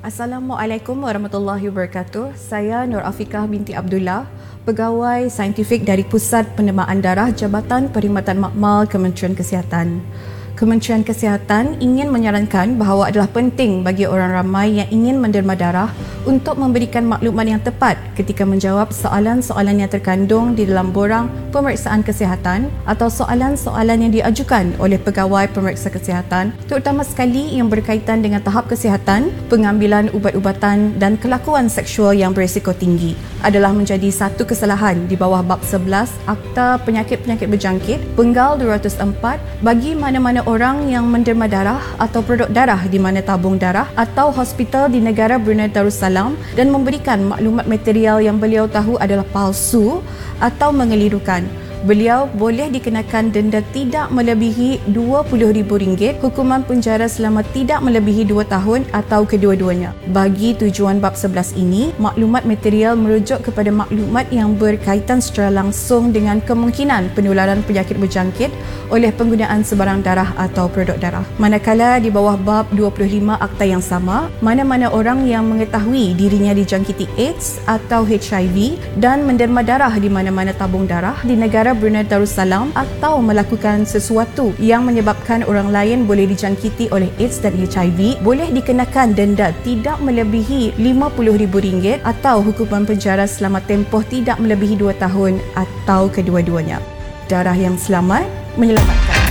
Assalamualaikum warahmatullahi wabarakatuh. Saya Nur Afiqah binti Abdullah, pegawai saintifik dari Pusat Pendemaan Darah Jabatan Perkhidmatan Makmal Kementerian Kesihatan. Kementerian Kesihatan ingin menyarankan bahawa adalah penting bagi orang ramai yang ingin menderma darah untuk memberikan maklumat yang tepat ketika menjawab soalan-soalan yang terkandung di dalam borang pemeriksaan kesihatan atau soalan-soalan yang diajukan oleh pegawai pemeriksa kesihatan, terutama sekali yang berkaitan dengan tahap kesihatan, pengambilan ubat-ubatan dan kelakuan seksual yang berisiko tinggi adalah menjadi satu kesalahan di bawah bab 11 Akta Penyakit-Penyakit Berjangkit Penggal 204 bagi mana-mana orang yang menderma darah atau produk darah di mana tabung darah atau hospital di negara Brunei Darussalam dan memberikan maklumat material yang beliau tahu adalah palsu atau mengelirukan. Beliau boleh dikenakan denda tidak melebihi RM20,000, hukuman penjara selama tidak melebihi 2 tahun atau kedua-duanya. Bagi tujuan bab 11 ini, maklumat material merujuk kepada maklumat yang berkaitan secara langsung dengan kemungkinan penularan penyakit berjangkit oleh penggunaan sebarang darah atau produk darah. Manakala di bawah bab 25 akta yang sama, mana-mana orang yang mengetahui dirinya dijangkiti AIDS atau HIV dan menderma darah di mana-mana tabung darah di negara Brunei Darussalam atau melakukan sesuatu yang menyebabkan orang lain boleh dijangkiti oleh AIDS dan HIV boleh dikenakan denda tidak melebihi RM50,000 atau hukuman penjara selama tempoh tidak melebihi 2 tahun atau kedua-duanya. Darah yang selamat menyelamatkan.